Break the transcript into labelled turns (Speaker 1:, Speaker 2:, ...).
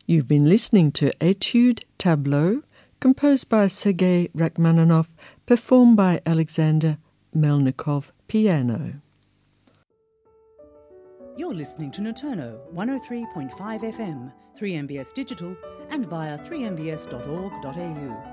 Speaker 1: You've been listening to Etude Tableau, composed by Sergei Rachmaninoff, performed by Alexander Melnikov, piano.
Speaker 2: You're listening to Noturno 103.5 FM, 3MBS Digital, and via 3mbs.org.au.